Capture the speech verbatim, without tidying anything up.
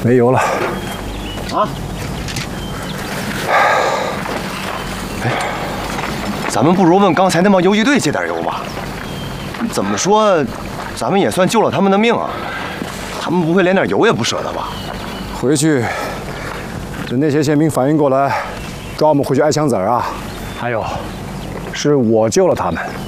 没油了。 啊？哎，咱们不如问刚才那帮游击队借点油吧。怎么说，咱们也算救了他们的命啊。他们不会连点油也不舍得吧？ 回去等那些宪兵反应过来，抓我们回去挨枪子儿啊！还有，是我救了他们。